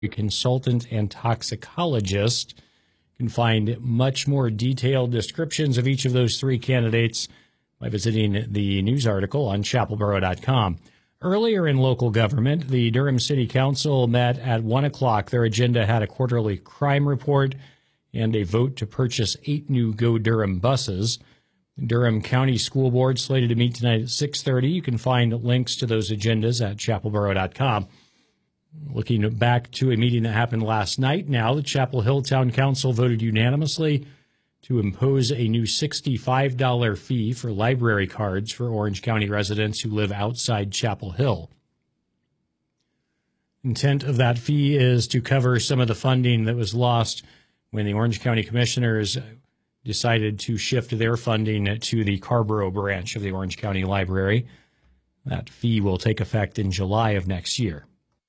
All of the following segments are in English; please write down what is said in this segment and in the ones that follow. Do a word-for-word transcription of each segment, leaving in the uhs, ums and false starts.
a consultant and toxicologist. You can find much more detailed descriptions of each of those three candidates by visiting the news article on chapel borough dot com. Earlier in local government, the Durham City Council met at one o'clock. Their agenda had a quarterly crime report and a vote to purchase eight new Go Durham buses. Durham County School Board slated to meet tonight at six thirty. You can find links to those agendas at chapel borough dot com. Looking back to a meeting that happened last night now, the Chapel Hill Town Council voted unanimously to impose a new sixty-five dollars fee for library cards for Orange County residents who live outside Chapel Hill. Intent of that fee is to cover some of the funding that was lost when the Orange County Commissioners decided to shift their funding to the Carborough branch of the Orange County Library. That fee will take effect in July of next year.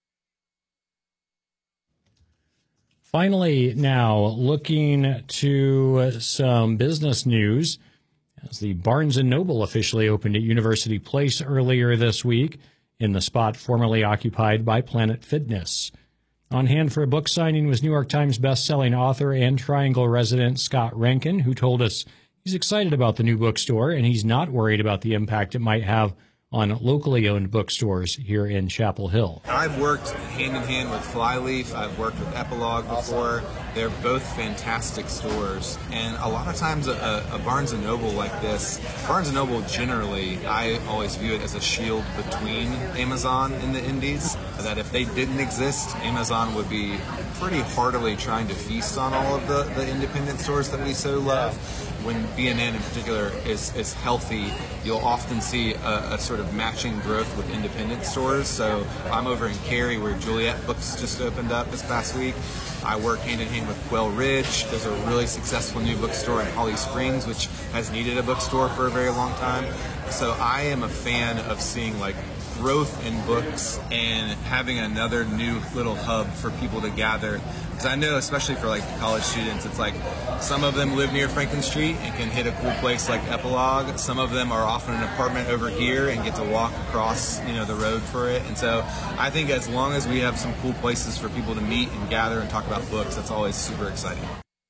Finally, now, looking to some business news, as the Barnes and Noble officially opened at University Place earlier this week in the spot formerly occupied by Planet Fitness. On hand for a book signing was New York Times bestselling author and Triangle resident Scott Rankin, who told us he's excited about the new bookstore and he's not worried about the impact it might have on locally owned bookstores here in Chapel Hill. I've worked hand in hand with Flyleaf. I've worked with Epilogue before. They're both fantastic stores. And a lot of times a, a Barnes and Noble like this, Barnes and Noble generally, I always view it as a shield between Amazon and the indies. That if they didn't exist, Amazon would be pretty heartily trying to feast on all of the, the independent stores that we so love. When B and N in particular is, is healthy, you'll often see a, a sort of matching growth with independent stores. So I'm over in Cary where Juliet Books just opened up this past week. I work hand in hand with Quail Ridge. There's a really successful new bookstore in Holly Springs, which has needed a bookstore for a very long time. So I am a fan of seeing like growth in books and having another new little hub for people to gather. Because I know, especially for like college students, it's like some of them live near Franklin Street and can hit a cool place like Epilogue. Some of them are often in an apartment over here and get to walk across, you know, the road for it. And so I think as long as we have some cool places for people to meet and gather and talk about books, that's always super exciting.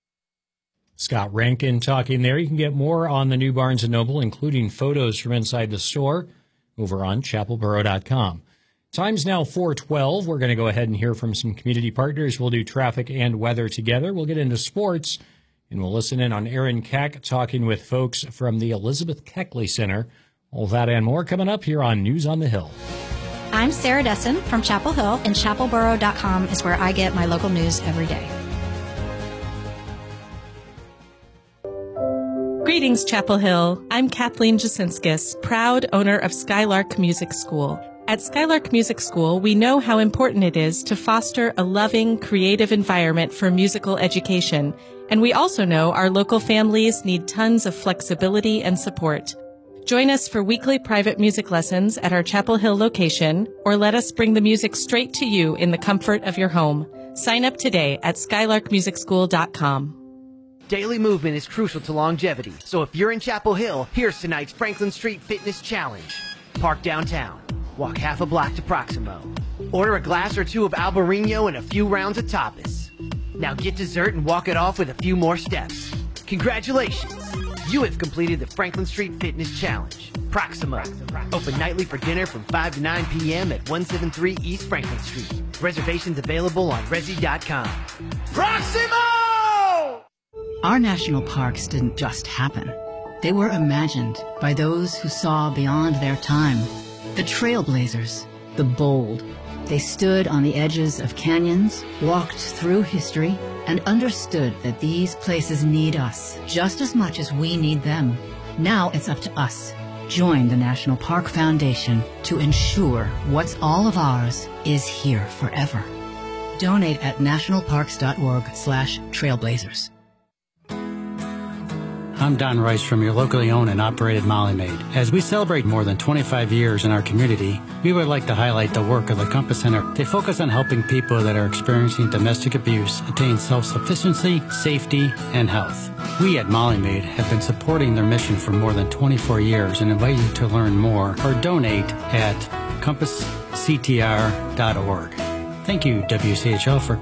Scott Rankin talking there. You can get more on the new Barnes and Noble, including photos from inside the store, over on chapel borough dot com. Time's now four twelve. We're going to go ahead and hear from some community partners. We'll do traffic and weather together. We'll get into sports, and we'll listen in on Aaron Keck talking with folks from the Elizabeth Keckley Center. All that and more coming up here on News on the Hill. I'm Sarah Dessen from Chapel Hill, and chapel borough dot com is where I get my local news every day. Greetings, Chapel Hill. I'm Kathleen Jasinskis, proud owner of Skylark Music School. At Skylark Music School, we know how important it is to foster a loving, creative environment for musical education, and we also know our local families need tons of flexibility and support. Join us for weekly private music lessons at our Chapel Hill location, or let us bring the music straight to you in the comfort of your home. Sign up today at skylark music school dot com. Daily movement is crucial to longevity, so if you're in Chapel Hill, here's tonight's Franklin Street Fitness Challenge. Park downtown, walk half a block to Proximo, order a glass or two of Albarino and a few rounds of tapas. Now get dessert and walk it off with a few more steps. Congratulations! You have completed the Franklin Street Fitness Challenge. Proximo, open nightly for dinner from five to nine p.m. at one seventy-three East Franklin Street. Reservations available on resi dot com. Proximo! Our national parks didn't just happen. They were imagined by those who saw beyond their time. The trailblazers, the bold. They stood on the edges of canyons, walked through history, and understood that these places need us just as much as we need them. Now it's up to us. Join the National Park Foundation to ensure what's all of ours is here forever. Donate at nationalparks.org slash trailblazers. I'm Don Rice from your locally owned and operated Molly Maid. As we celebrate more than twenty-five years in our community, we would like to highlight the work of the Compass Center. They focus on helping people that are experiencing domestic abuse attain self-sufficiency, safety, and health. We at Molly Maid have been supporting their mission for more than twenty-four years and invite you to learn more or donate at compass c t r dot org. Thank you, W C H L, for